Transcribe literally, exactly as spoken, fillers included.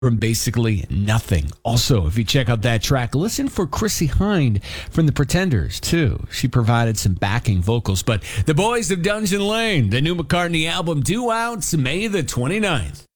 from basically nothing. Also, if you check out that track, listen for Chrissie Hynde from The Pretenders, too. She provided some backing vocals. But the boys of Dungeon Lane, the new McCartney album, due out May the twenty-ninth.